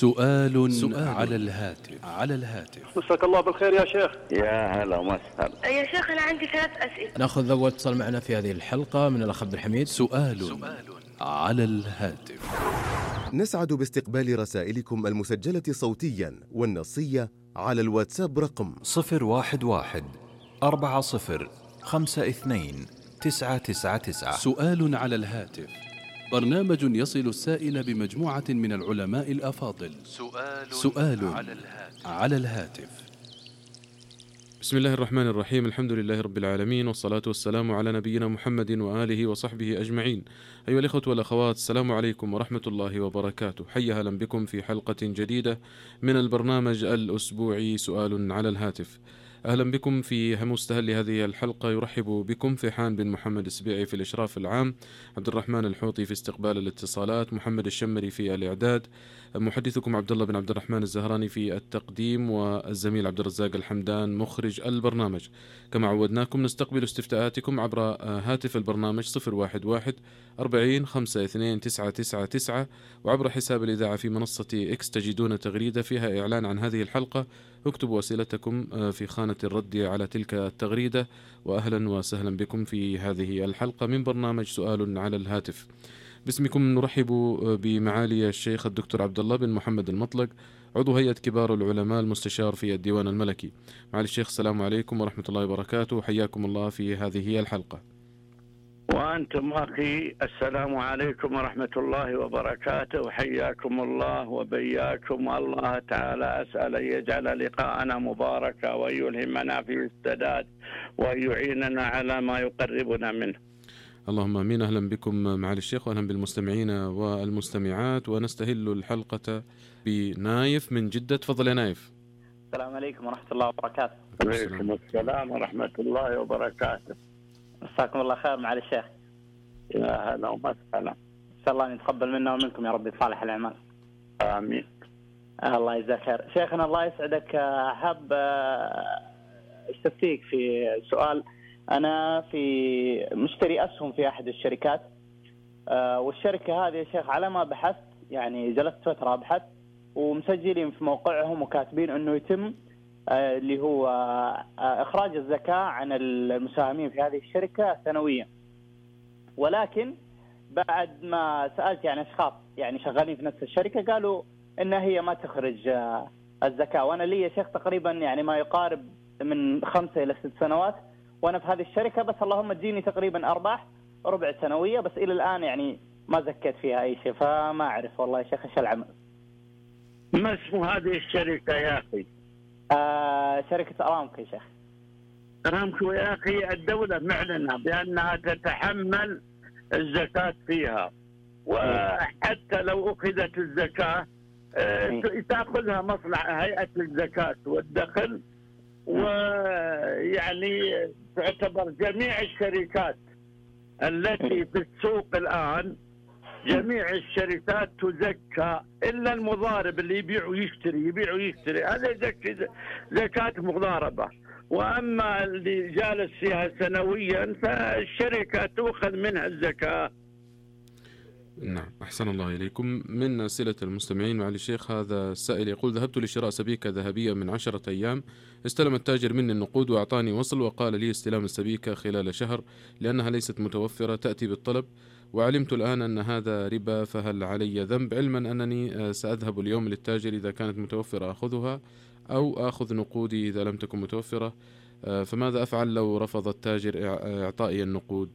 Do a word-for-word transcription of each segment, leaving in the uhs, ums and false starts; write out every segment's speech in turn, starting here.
سؤال, سؤال على الهاتف على الهاتف مساك الله بالخير يا شيخ. يا هلا وسهلا يا شيخ أنا عندي ثلاث أسئلة. ناخذ أول اتصال معنا في هذه الحلقة من الأخ عبد الحميد. سؤال, سؤال على الهاتف. نسعد باستقبال رسائلكم المسجلة صوتيا والنصية على الواتساب رقم صفر واحد واحد أربعة صفر خمسة اثنين تسعة تسعة تسعة. سؤال على الهاتف، برنامج يصل السائل بمجموعة من العلماء الأفاضل. سؤال, سؤال على الهاتف. على الهاتف. بسم الله الرحمن الرحيم، الحمد لله رب العالمين، والصلاة والسلام على نبينا محمد وآله وصحبه أجمعين. أيها الإخوة والأخوات، السلام عليكم ورحمة الله وبركاته. حيا أهلا بكم في حلقة جديدة من البرنامج الأسبوعي سؤال على الهاتف. أهلا بكم في مستهل هذه الحلقة. يرحب بكم فيحان بن محمد السبيعي في الإشراف العام، عبد الرحمن الحوطي في استقبال الاتصالات، محمد الشمري في الإعداد، محدثكم عبد الله بن عبد الرحمن الزهراني في التقديم، والزميل عبد الرزاق الحمدان مخرج البرنامج. كما عودناكم نستقبل استفتاءاتكم عبر هاتف البرنامج صفر واحد واحد أربعين خمسة اثنين تسعة تسعة تسعة، وعبر حساب الإذاعة في منصة إكس تجدون تغريدة فيها إعلان عن هذه الحلقة. اكتبوا أسئلتكم في خانة الرد على تلك التغريدة. وأهلا وسهلا بكم في هذه الحلقة من برنامج سؤال على الهاتف. باسمكم نرحب بمعالي الشيخ الدكتور عبد الله بن محمد المطلق، عضو هيئة كبار العلماء المستشار في الديوان الملكي. معالي الشيخ السلام عليكم ورحمة الله وبركاته، حياكم الله في هذه الحلقة. وأنتم أخي السلام عليكم ورحمة الله وبركاته، وحياكم الله وبياكم. والله تعالى أسأل أن يجعل لقاءنا مباركا، وأن يلهمنا فيه السداد، وأن يعيننا على ما يقربنا منه. اللهم امين. اهلا بكم معالي الشيخ، واهلا بالمستمعين والمستمعات. ونستهل الحلقة بنايف من جدة. تفضل يا نايف. السلام عليكم ورحمة الله وبركاته. عليكم السلام ورحمة الله وبركاته. مساكم الله خير معالي الشيخ. يا هلا وسهلا. ان شاء الله ان يتقبل منا ومنكم يا رب صالح الاعمال. امين. الله يجزاك خير. شيخنا الله يسعدك، حاب استفتيك في سؤال. أنا في مشتري أسهم في أحد الشركات، والشركة هذه يا شيخ على ما بحثت، يعني جلست فترة أبحث، ومسجلين في موقعهم وكاتبين أنه يتم اللي هو إخراج الزكاة عن المساهمين في هذه الشركة سنويا. ولكن بعد ما سألت يعني أشخاص يعني شغالين في نفس الشركة قالوا إن هي ما تخرج الزكاة. وأنا لي يا شيخ تقريبا يعني ما يقارب من خمسة إلى ست سنوات وأنا في هذه الشركة، بس اللهم تجيني تقريبا أرباح ربع سنوية، بس إلى الآن يعني ما زكيت فيها أي شيء، فما أعرف والله يا شيخ إيش العمل. ما اسم هذه الشركة يا أخي؟ آه شركة أرامكو يا شيخ. أرامكو يا أخي الدولة معلنة بأنها تتحمل الزكاة فيها، وحتى لو أخذت الزكاة آه تأخذها مصلحة هيئة الزكاة والدخل. ويعني تعتبر جميع الشركات التي في السوق الآن جميع الشركات تزكى إلا المضارب اللي يبيع ويشتري يبيع ويشتري، هذا يزكي زكاة مضاربة. وأما اللي جالس فيها سنويا فالشركة تأخذ منها الزكاة. نعم، أحسن الله إليكم. من أسئلة المستمعين معالي الشيخ، هذا السائل يقول: ذهبت لشراء سبيكة ذهبية من عشرة أيام، استلم التاجر مني النقود وأعطاني وصل وقال لي استلام السبيكة خلال شهر لأنها ليست متوفرة تأتي بالطلب، وعلمت الآن أن هذا ربا، فهل علي ذنب؟ علما أنني سأذهب اليوم للتاجر إذا كانت متوفرة أخذها، أو أخذ نقودي إذا لم تكن متوفرة، فماذا أفعل لو رفض التاجر إعطائي النقود؟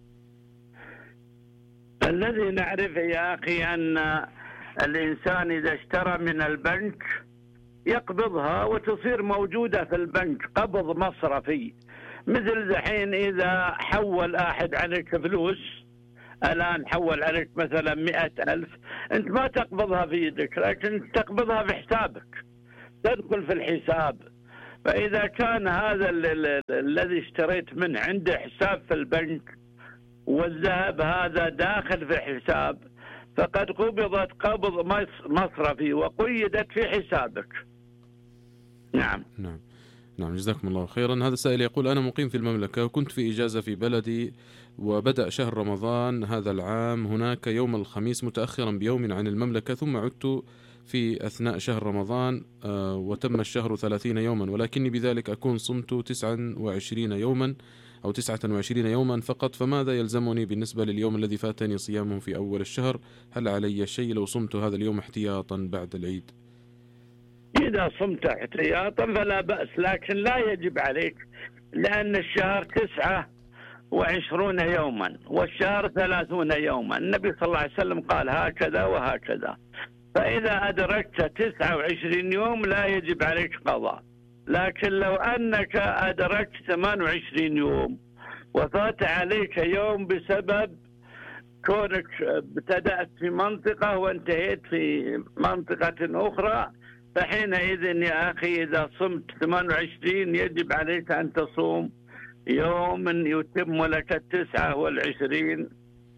الذي نعرفه يا أخي أن الإنسان إذا اشترى من البنك يقبضها وتصير موجودة في البنك قبض مصرفي. مثل دحين إذا حول أحد عليك فلوس، الآن حول عليك مثلا مئة ألف، أنت ما تقبضها في يدك لكن تقبضها في حسابك، تدخل في الحساب. فإذا كان هذا الذي اشتريت منه عنده حساب في البنك والذهب هذا داخل في الحساب، فقد قبضت قبض مصرفي وقيدت في حسابك. نعم نعم نعم جزاكم الله خيرا. هذا السائل يقول: أنا مقيم في المملكة وكنت في إجازة في بلدي، وبدأ شهر رمضان هذا العام هناك يوم الخميس متأخرا بيوم عن المملكة، ثم عدت في أثناء شهر رمضان وتم الشهر ثلاثين يوما، ولكني بذلك أكون صمت تسعة وعشرين يوما أو تسعة وعشرين يوما فقط، فماذا يلزمني بالنسبة لليوم الذي فاتني صيامه في أول الشهر؟ هل علي شيء لو صمت هذا اليوم احتياطا بعد العيد؟ إذا صمت احتياطا فلا بأس، لكن لا يجب عليك، لأن الشهر تسعة وعشرون يوما والشهر ثلاثون يوما. النبي صلى الله عليه وسلم قال هكذا وهكذا، فإذا أدركت تسعة وعشرين يوم لا يجب عليك قضاء. لكن لو أنك أدركت ثمانية وعشرين يوم وفات عليك يوم بسبب كونك ابتدأت في منطقة وانتهيت في منطقة أخرى، فحينئذ يا أخي إذا صمت ثمانية وعشرين يجب عليك أن تصوم يوم يتم لك التسعة والعشرين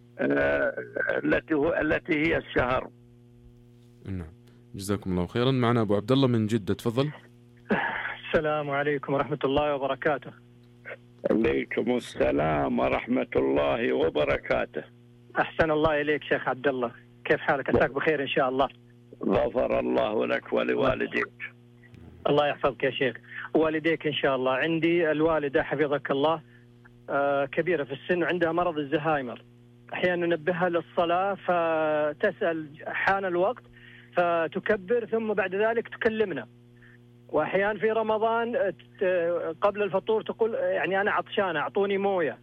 التي التي هي الشهر. نعم، جزاكم الله خيرا. معنا أبو عبد الله من جدة، تفضل. السلام عليكم ورحمة الله وبركاته. عليكم السلام ورحمة الله وبركاته. أحسن الله إليك شيخ عبد الله، كيف حالك؟ عساك بخير إن شاء الله. غفر الله لك ولوالديك. الله يحفظك يا شيخ، والديك إن شاء الله. عندي الوالدة حفظك الله آه كبيرة في السن وعندها مرض الزهايمر، أحيانا ننبهها للصلاة فتسأل حان الوقت فتكبر ثم بعد ذلك تكلمنا، وأحيانا في رمضان قبل الفطور تقول يعني أنا عطشانة أعطوني موية،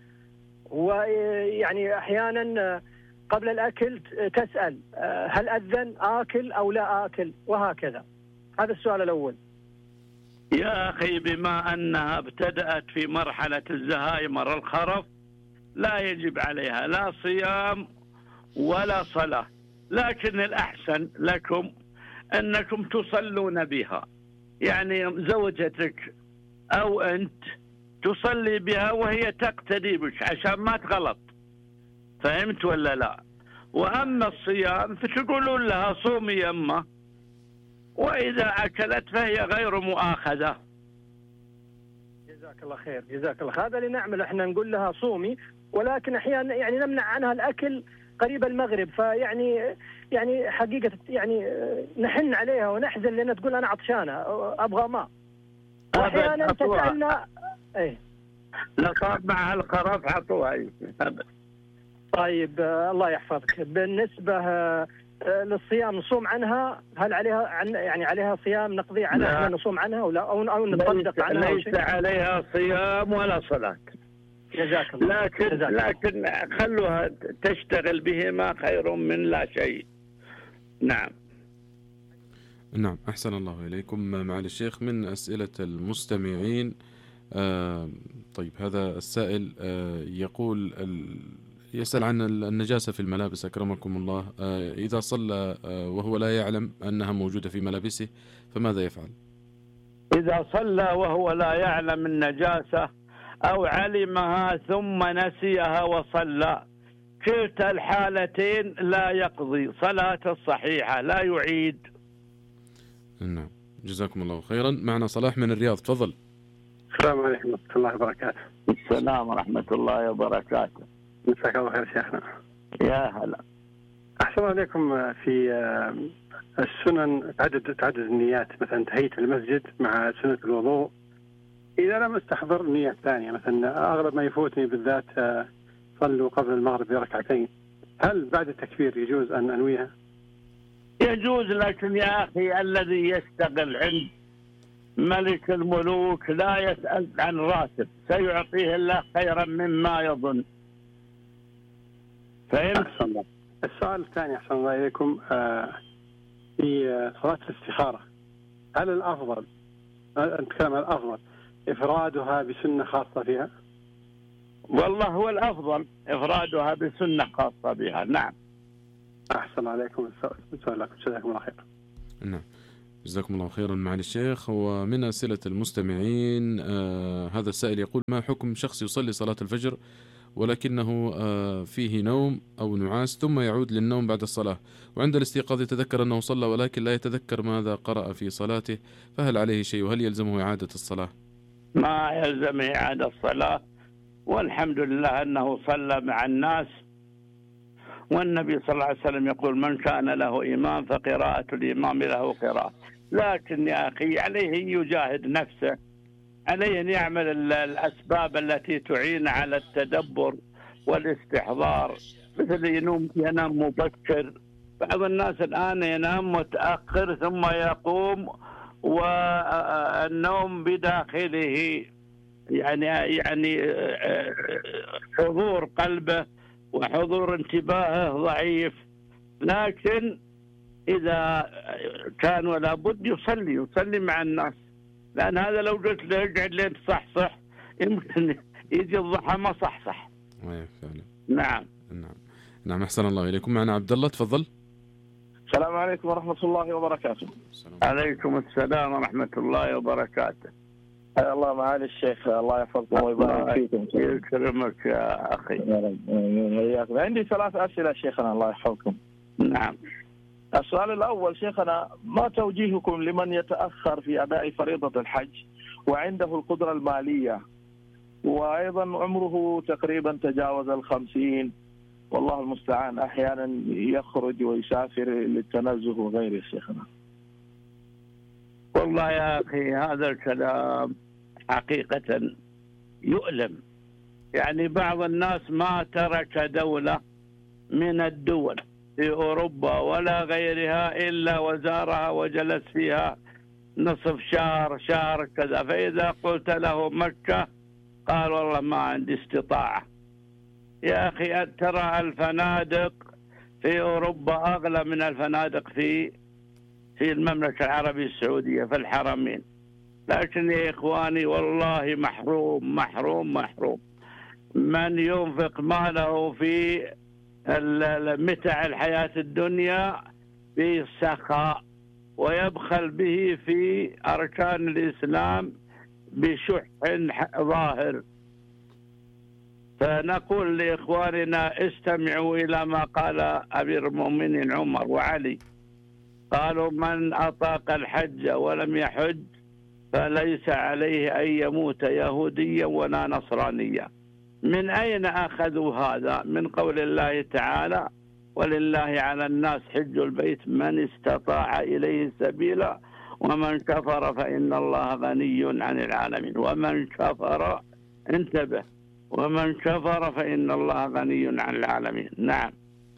ويعني أحيانا قبل الأكل تسأل هل أذن آكل أو لا آكل، وهكذا. هذا السؤال الأول. يا أخي بما أنها ابتدأت في مرحلة الزهايمر الخرف لا يجب عليها لا صيام ولا صلاة، لكن الأحسن لكم أنكم تصلون بها، يعني زوجتك أو أنت تصلي بها وهي تقتدي بك عشان ما تغلط، فهمت ولا لا؟ وأما الصيام فتقولون لها صومي يمه، وإذا أكلت فهي غير مؤاخذة. جزاك الله خير، جزاك الله خير. هذا اللي نعمل احنا، نقول لها صومي، ولكن أحيانا يعني نمنع عنها الأكل قريب المغرب، فيعني يعني حقيقة يعني نحن عليها ونحزن لأنها تقول أنا عطشانة أبغى ماء، وأحيانا تسألنا إيه لا صار معها الخرف عطوها. طيب الله يحفظك. بالنسبة للصيام نصوم عنها، هل عليها عن يعني عليها صيام نقضي عنها احنا نصوم عنها ولا او او نتصدق عنها؟ ليس عليها صيام ولا صلاة. جزاك الله. لكن جزاك لكن الله. خلوها تشتغل بهما خير من لا شيء. نعم. نعم، أحسن الله إليكم. معالي الشيخ من أسئلة المستمعين. آه طيب، هذا السائل آه يقول ال... يسأل عن النجاسة في الملابس أكرمكم الله. آه إذا صلى آه وهو لا يعلم أنها موجودة في ملابسه فماذا يفعل؟ إذا صلى وهو لا يعلم النجاسة أو علمها ثم نسيها وصلى، كلتا الحالتين لا يقضي صلاة الصحيحة، لا يعيد. نعم، جزاكم الله خيرا. معنا صلاح من الرياض، تفضل. السلام عليكم ورحمة الله وبركاته. السلام ورحمة الله وبركاته. مساك الله خير شيخنا. يا هلا. أحسن عليكم. في السنن تعدد تعدد النيات، مثلا تحية المسجد مع سنة الوضوء، إذا لم استحضر نية ثانية، مثلا أغلب ما يفوتني بالذات صلوا قبل المغرب بركعتين، هل بعد التكبير يجوز أن أنويها؟ يجوز، لكن يا أخي الذي يشتغل عند ملك الملوك لا يسأل عن راتب، سيعطيه الله خيرا مما يظن. فهمت؟ السؤال الثاني أحسن الله إليكم، في صلاة الاستخارة، هل الأفضل نتكلم عن الأفضل إفرادها بسنة خاصة فيها؟ والله هو الأفضل إفرادها بسنة خاصة بها. نعم. أحسن عليكم. السؤال لكم، جزاكم الله خير. نعم، جزاكم الله خيرا معالي الشيخ. ومن أسئلة المستمعين آه هذا السائل يقول: ما حكم شخص يصلي صلاة الفجر ولكنه آه فيه نوم أو نعاس ثم يعود للنوم بعد الصلاة، وعند الاستيقاظ يتذكر أنه صلى ولكن لا يتذكر ماذا قرأ في صلاته، فهل عليه شيء وهل يلزمه إعادة الصلاة؟ ما يلزم إعادة الصلاة، والحمد لله أنه صلى مع الناس والنبي صلى الله عليه وسلم يقول من كان له إمام فقراءة الإمام له قراءة. لكن يا أخي عليه يجاهد نفسه، عليه أن يعمل الأسباب التي تعين على التدبر والاستحضار، مثل ينوم ينام مبكر. بعض الناس الآن ينام متأخر ثم يقوم والنوم بداخله يعني يعني حضور قلبه وحضور انتباهه ضعيف. لكن إذا كان ولا بد يصلي يصلي مع الناس، لأن هذا لو قلت له اقعد لين تصحصح يمكن يجي الضحى ما صحصح. فعلا. نعم نعم نعم أحسن الله إليكم. معنا عبد الله، تفضل. السلام عليكم ورحمة الله وبركاته. عليكم السلام ورحمة الله وبركاته. حيا الله معالي الشيخ، الله يحفظكم ويبارك فيكم. يكرمك يا أخي. عندي ثلاث أسئلة شيخنا الله يحفظكم. نعم. السؤال الأول شيخنا، ما توجيهكم لمن يتأخر في أداء فريضة الحج وعنده القدرة المالية وأيضا عمره تقريبا تجاوز الخمسين، والله المستعان أحيانا يخرج ويسافر للتنزه وغيره شيخنا؟ والله يا أخي هذا الكلام حقيقة يؤلم. يعني بعض الناس ما ترك دولة من الدول في أوروبا ولا غيرها إلا وزارها وجلس فيها نصف شهر شهر كذا، فإذا قلت له مكة قال والله ما عندي استطاعة. يا أخي ترى الفنادق في أوروبا أغلى من الفنادق في في المملكة العربية السعودية في الحرمين. لكن يا إخواني والله محروم محروم محروم من ينفق ماله في متاع الحياة الدنيا في السخاء ويبخل به في أركان الإسلام بشح ظاهر. فنقول لإخواننا استمعوا إلى ما قال أمير المؤمنين عمر وعلي، قالوا من أطاق الحج ولم يحج فليس عليه أن يموت يهوديا ولا نصرانيا. من أين أخذوا هذا؟ من قول الله تعالى ولله على الناس حج البيت من استطاع إليه سبيلا ومن كفر فإن الله غني عن العالمين. ومن كفر، انتبه، ومن كفر فإن الله غني عن العالمين. نعم.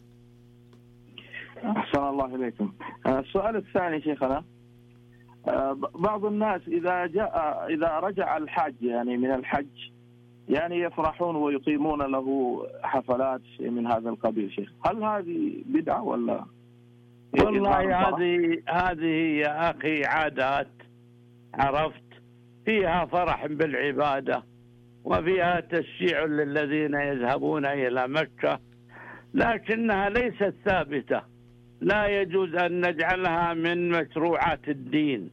أحسن الله إليكم. السؤال الثاني شيخنا، بعض الناس إذا جاء إذا رجع الحاج يعني من الحج يعني يفرحون ويقيمون له حفلات من هذا القبيل شيخ، هل هذه بدعة ولا؟ والله هذه هذه يا أخي عادات، عرفت، فيها فرح بالعبادة وفيها تشجيع للذين يذهبون إلى مكة، لكنها ليست ثابتة. لا يجوز أن نجعلها من مشروعات الدين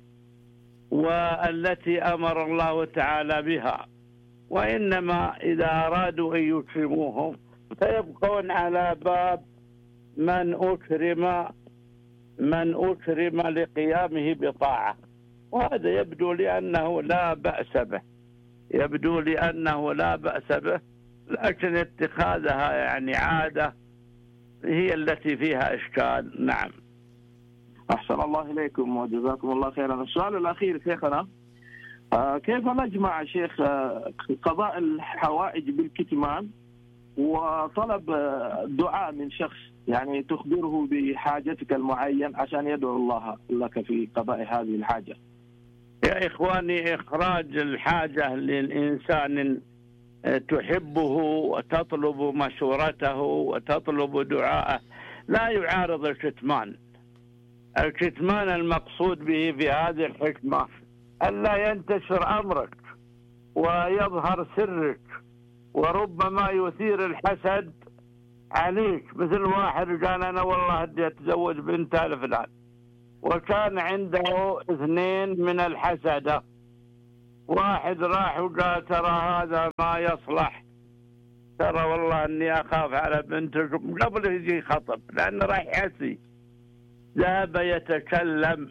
والتي أمر الله تعالى بها، وإنما إذا أرادوا أن يكرموهم فيبقون على باب من أكرم من أكرم لقيامه بطاعة، وهذا يبدو لأنه لا بأس به يبدو لأنه لا بأس به لكن اتخاذها يعني عادة هي التي فيها إشكال. نعم. أحسن الله إليكم وجزاكم الله خيرا. السؤال الأخير شيخنا، آه كيف نجمع شيخ آه قضاء الحوائج بالكتمان وطلب آه دعاء من شخص يعني تخبره بحاجتك المعين عشان يدعو الله لك في قضاء هذه الحاجة؟ يا إخواني إخراج الحاجة للإنسان تحبه وتطلب مشورته وتطلب دعاءه لا يعارض الكتمان. الكتمان المقصود به في هذه الحكمة ألا ينتشر أمرك ويظهر سرك، وربما يثير الحسد عليك. مثل واحد قال أنا والله بدي أتزوج بنت فلان وكان عنده اثنين من الحسدة، واحد راح وقال ترى هذا ما يصلح، ترى والله اني اخاف على بنتكم قبل يجي خطب لانه راح يحسي، ذهب يتكلم،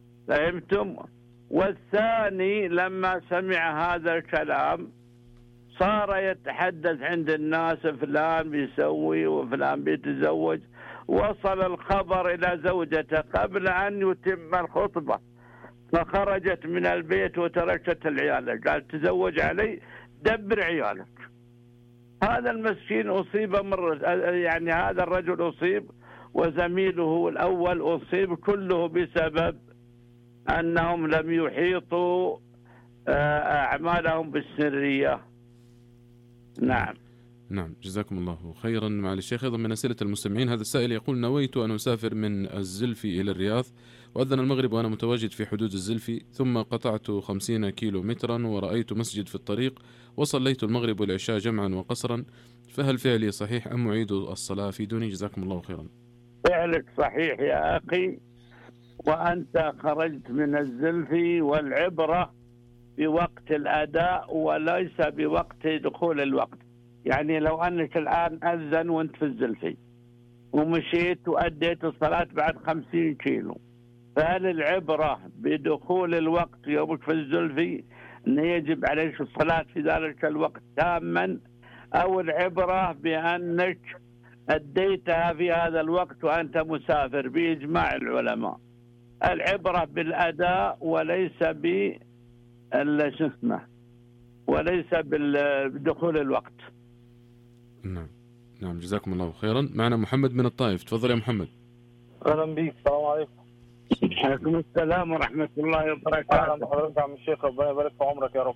فهمتم؟ والثاني لما سمع هذا الكلام صار يتحدث عند الناس فلان بيسوي وفلان بيتزوج. وصل الخبر إلى زوجته قبل أن يتم الخطبة، فخرجت من البيت وتركت العيال، قال تزوج علي دبر عيالك. هذا المسكين أصيب مرة، يعني هذا الرجل أصيب وزميله الأول أصيب، كله بسبب أنهم لم يحيطوا أعمالهم بالسرية. نعم نعم، جزاكم الله خيرا. مع الشيخ أيضا من أسئلة المستمعين، هذا السائل يقول: نويت أن أسافر من الزلفي إلى الرياض، وأذن المغرب وأنا متواجد في حدود الزلفي، ثم قطعت خمسين كيلو مترا ورأيت مسجد في الطريق وصليت المغرب والعشاء جمعا وقصرا، فهل فعلي صحيح أم أعيد الصلاة؟ فيدوني جزاكم الله خيرا. فعلك صحيح يا أخي، وأنت خرجت من الزلفي، والعبرة بوقت الأداء وليس بوقت دخول الوقت. يعني لو أنك الآن أذن وأنت في الزلفي ومشيت وأديت الصلاة بعد خمسين كيلو، فهل العبرة بدخول الوقت يومك في الزلفي أن يجب عليك الصلاة في ذلك الوقت تاما، أو العبرة بأنك أديتها في هذا الوقت وأنت مسافر بإجماع العلماء؟ العبرة بالأداء وليس ب اسمه وليس بدخول الوقت. نعم نعم، جزاكم الله خيرا. معنا محمد من الطائف، تفضل يا محمد. اهلا بيك، السلام عليكم. وعليكم السلام ورحمة الله وبركاته. اهلا بحضرتك يا عم الشيخ، ربنا يبارك في عمرك يا رب.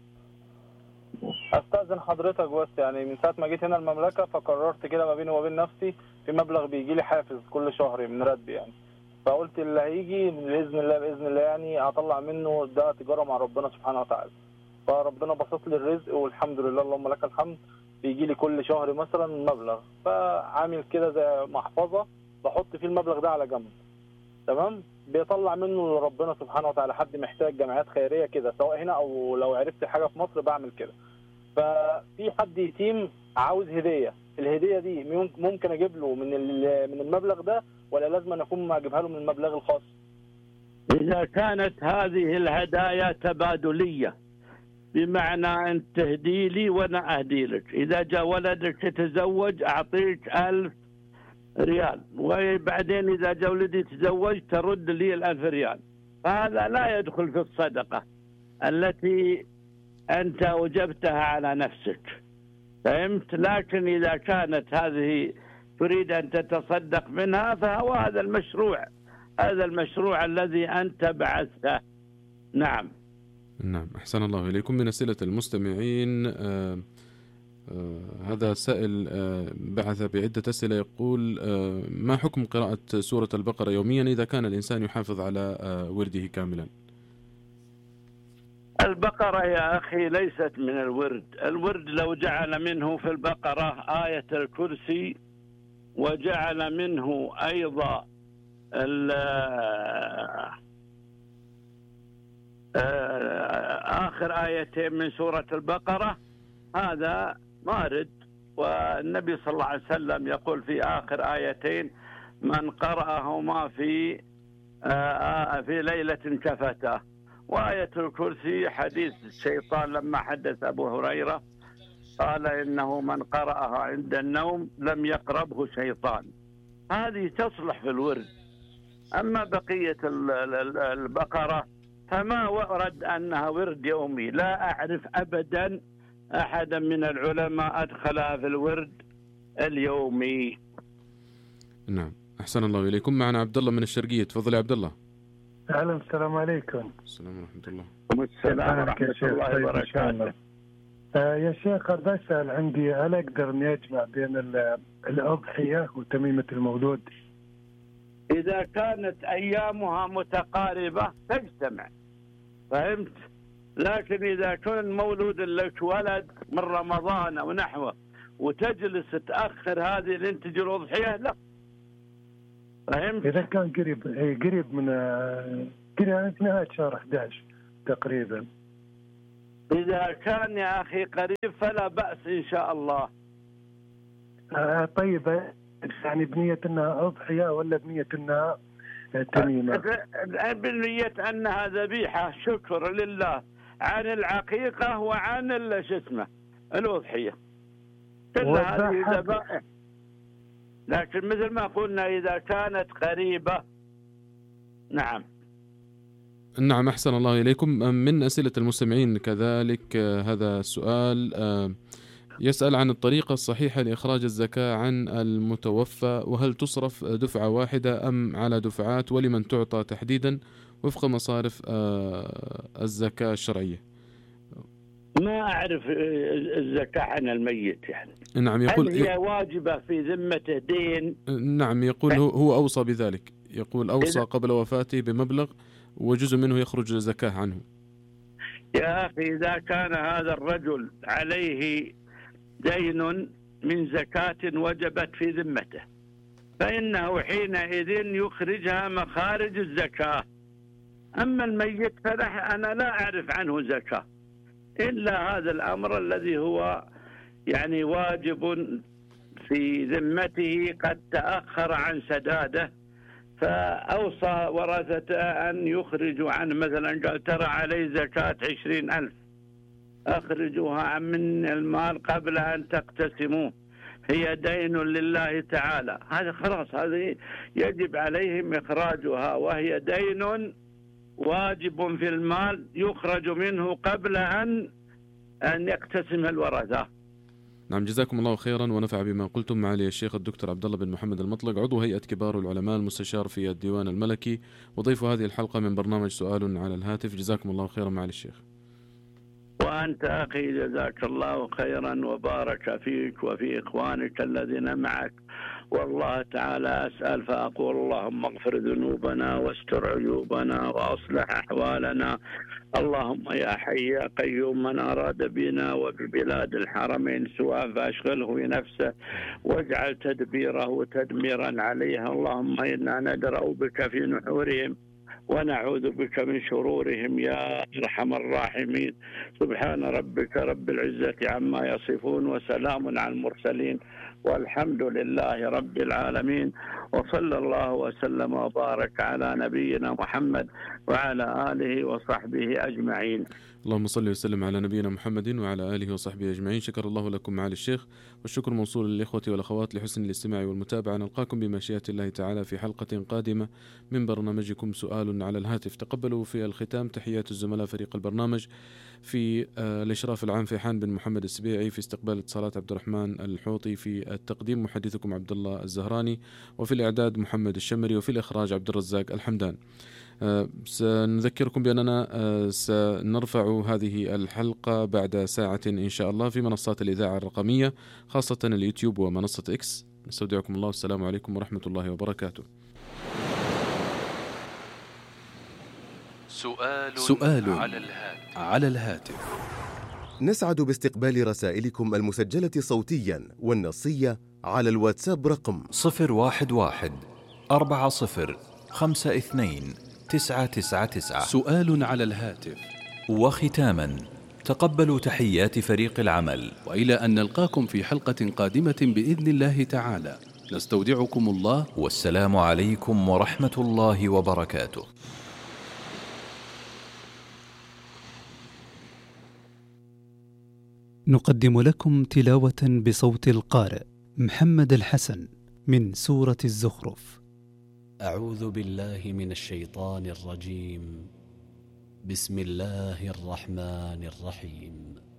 استاذن حضرتك بس، يعني من ساعة ما جيت هنا المملكة فقررت كده ما بيني وبين نفسي في مبلغ بيجي لي حافز كل شهر من راتبي، يعني فقلت اللي هيجي باذن الله باذن الله يعني هطلع منه ده تجاره مع ربنا سبحانه وتعالى. فربنا بسط لي الرزق والحمد لله، اللهم لك الحمد. بيجي لي كل شهر مثلا مبلغ، فعامل كده زي محفظه بحط فيه المبلغ ده على جنب، تمام؟ بيطلع منه ربنا سبحانه وتعالى حد محتاج، جمعيات خيريه كده، سواء هنا او لو عرفت حاجه في مصر بعمل كده. ففي حد يتيم عاوز هديه، الهديه دي ممكن اجيب له من من المبلغ ده، ولا لازم أن أكون أجيبها له من المبلغ الخاص؟ إذا كانت هذه الهدايا تبادلية، بمعنى أن تهدي لي وأنا أهدي لك، إذا جاء ولدك تتزوج أعطيك ألف ريال، وبعدين إذا جاء ولدي تزوج ترد لي الألف ريال، فهذا لا يدخل في الصدقة التي أنت أوجبتها على نفسك، فهمت؟ لكن إذا كانت هذه تريد أن تتصدق منها فهو هذا المشروع، هذا المشروع الذي أنت بعثته. نعم نعم، أحسن الله إليكم. من أسئلة المستمعين، آه آه هذا سائل آه بعث بعدة أسئلة، يقول: آه ما حكم قراءة سورة البقرة يوميا إذا كان الإنسان يحافظ على آه ورده كاملا؟ البقرة يا أخي ليست من الورد. الورد لو جعل منه في البقرة آية الكرسي، وجعل منه أيضا آخر آيتين من سورة البقرة، هذا مارد. والنبي صلى الله عليه وسلم يقول في آخر آيتين: من قرأهما في في ليلة كفته. وآية الكرسي حديث الشيطان لما حدث أبو هريرة قال: إنه من قرأها عند النوم لم يقربه شيطان. هذه تصلح في الورد. أما بقية البقرة فما ورد أنها ورد يومي، لا أعرف أبدا أحدا من العلماء أدخلها في الورد اليومي. نعم، أحسن الله إليكم. معنا عبد الله من الشرقية، تفضل يا عبد الله. أهلا، السلام عليكم. السلام ورحمة الله. السلام ورحمة الله وبركاته. آه يا شيخ، أريد أسأل، عندي هل أقدر إني أجمع بين الأضحية وتميمة المولود؟ إذا كانت أيامها متقاربة تجتمع، فهمت؟ لكن إذا كان مولود لك ولد من رمضان أو نحوه وتجلس تأخر هذه الانتج الأضحية، لا، فهمت؟ إذا كان قريب قريب من قريب في نهاية شهر أحد عشر تقريبا. إذا كان يا أخي قريب فلا بأس إن شاء الله. آه طيب، يعني بنية أنها أضحية ولا بنية أنها تميمة؟ بنية أنها ذبيحة شكر لله عن العقيقة وعن شو اسمه الأضحية كل هذه ذبائح، لكن مثل ما قلنا إذا كانت قريبة. نعم نعم أحسن الله إليكم. من أسئلة المستمعين كذلك هذا السؤال يسأل عن الطريقة الصحيحة لإخراج الزكاة عن المتوفى، وهل تصرف دفعة واحدة أم على دفعات، ولمن تعطى تحديدا وفق مصارف الزكاة الشرعية؟ ما أعرف الزكاة عن الميت يعني. نعم يقول هل هي واجبة في ذمته دين؟ نعم يقول هو أوصى بذلك، يقول أوصى قبل وفاته بمبلغ وجزء منه يخرج زكاة عنه. يا أخي إذا كان هذا الرجل عليه دين من زكاة وجبت في ذمته فإنه حينئذ يخرجها مخارج الزكاة. أما الميت فأنا لا أعرف عنه زكاة إلا هذا الأمر الذي هو يعني واجب في ذمته قد تأخر عن سداده، فأوصى ورثته أن يخرجوا عنه، مثلا قال ترى عليه زكاة عشرين ألف أخرجوها من المال قبل أن تقتسموه، هي دين لله تعالى. هذا خلاص هذه يجب عليهم إخراجها، وهي دين واجب في المال يخرج منه قبل أن أن يقتسم الورثة. نعم جزاكم الله خيرا ونفع بما قلتم. معالي الشيخ الدكتور عبد الله بن محمد المطلق، عضو هيئة كبار العلماء، المستشار في الديوان الملكي، وضيف هذه الحلقة من برنامج سؤال على الهاتف. جزاكم الله خيرا معالي الشيخ. وأنت أخي جزاك الله خيرا وبارك فيك وفي إخوانك الذين معك. والله تعالى أسأل فأقول اللهم اغفر ذنوبنا واستر عيوبنا وأصلح أحوالنا. اللهم يا حي يا قيوم من أراد بنا وببلاد الحرمين سوءا فأشغله بنفسه واجعل تدبيره تدميرا عليها. اللهم إنا ندرأ بك في نحورهم ونعوذ بك من شرورهم يا أرحم الراحمين. سبحان ربك رب العزة عما يصفون وسلام على المرسلين والحمد لله رب العالمين، وصلى الله وسلم وبارك على نبينا محمد وعلى آله وصحبه أجمعين. اللهم صل وسلم على نبينا محمد وعلى آله وصحبه أجمعين. شكر الله لكم معالي الشيخ، والشكر موصول للإخوة والأخوات لحسن الاستماع والمتابعة. نلقاكم بمشيئة الله تعالى في حلقة قادمة من برنامجكم سؤال على الهاتف. تقبلوا في الختام تحيات الزملاء فريق البرنامج، في الإشراف العام فيحان بن محمد السبيعي، في استقبال اتصالات عبد الرحمن الحوطي، في التقديم محدثكم عبد الله الزهراني، وفي الإعداد محمد الشمري، وفي الإخراج عبد الرزاق الحمدان. أه سنذكركم بأننا أه سنرفع هذه الحلقة بعد ساعة إن شاء الله في منصات الإذاعة الرقمية، خاصة اليوتيوب ومنصة إكس. نستودعكم الله، والسلام عليكم ورحمة الله وبركاته. سؤال, سؤال على الهاتف. على الهاتف. نسعد باستقبال رسائلكم المسجلة صوتيا والنصية على الواتساب رقم صفر واحد واحد أربعة صفر خمسة اثنين تسعة تسعة تسعة. سؤال على الهاتف. وختاما تقبلوا تحيات فريق العمل، وإلى أن نلقاكم في حلقة قادمة بإذن الله تعالى، نستودعكم الله، والسلام عليكم ورحمة الله وبركاته. نقدم لكم تلاوة بصوت القارئ محمد الحسن من سورة الزخرف. أعوذ بالله من الشيطان الرجيم. بسم الله الرحمن الرحيم.